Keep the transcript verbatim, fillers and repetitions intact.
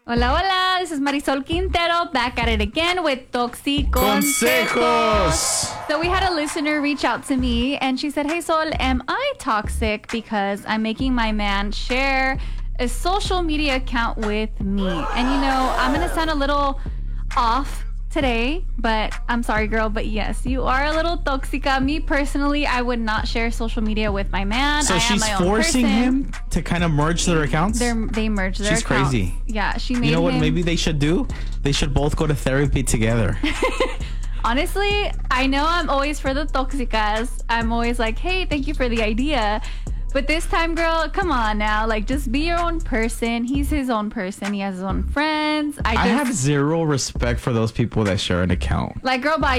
Hola, hola. This is Marisol Quintero back at it again with Toxi Consejos. So we had a listener reach out to me and she said, "Hey Sol, am I toxic because I'm making my man share a social media account with me?" And you know, I'm going to sound a little off today, but I'm sorry, girl, but yes, you are a little toxica. Me personally, I would not share social media with my man. So I she's am my own forcing person. him to kind of merge their accounts? They're, they merge their She's accounts. crazy. Yeah, she made You know what him, maybe they should do? They should both go to therapy together. Honestly, I know I'm always for the toxicas. I'm always like, hey, thank you for the idea. But this time, girl, come on now. Like, just be your own person. He's his own person. He has his own friends. I, just, I have zero respect for those people that share an account. like, girl, bye.